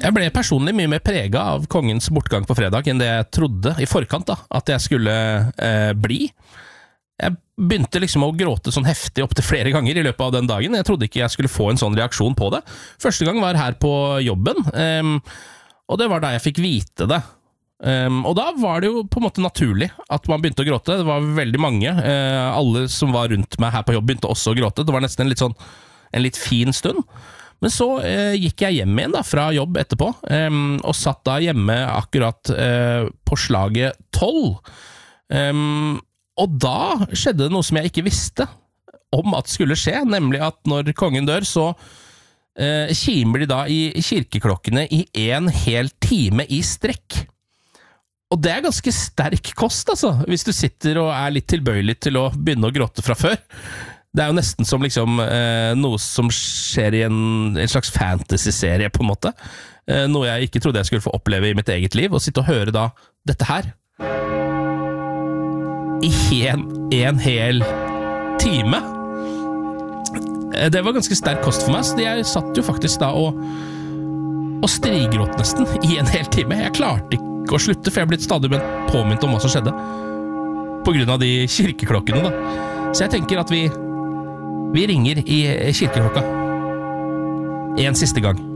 Jeg ble personlig mye mer preget av kongens bortgang på fredag enn det jeg trodde i forkant da, at jeg skulle bli. Jeg begynte liksom å gråte sånn heftig opp til flere ganger i løpet av den dagen. Jeg trodde ikke jeg skulle få en sånn reaksjon på det. Første gang var her på jobben, og det var da jeg fikk vite det. Og da var det jo på en måte naturlig at man begynte å gråte. Det var veldig mange. Alle som var rundt meg her på jobb begynte også å gråte. Det var nesten en litt fin stund. Men så gikk jeg hjem igjen da, fra jobb etterpå, og satt da hjemme akkurat på slaget 12. Og da skjedde det noe som jeg ikke visste om at skulle skje, nemlig at når kongen dør, så kimer de da i kirkeklokkene i en hel time i strekk. Og det er ganske sterk kost, altså, hvis du sitter og er litt tilbøyelig til å begynne å gråte fra før. Det er jo nesten som liksom, noe som skjer i en slags fantasy-serie, på en måte. Noe jeg ikke trodde jeg skulle få oppleve i mitt eget liv, og sitte og høre da dette her. I en hel time. Det var ganske sterk kost for meg, så jeg satt jo faktisk da og strigråt nesten i en hel time. Jeg klarte ikke å slutte, for jeg ble stadig påminnet om hva som skjedde på grunn av de kirkeklokkene da. Så jeg tenker at vi ringer i kirkeklokka en siste gang.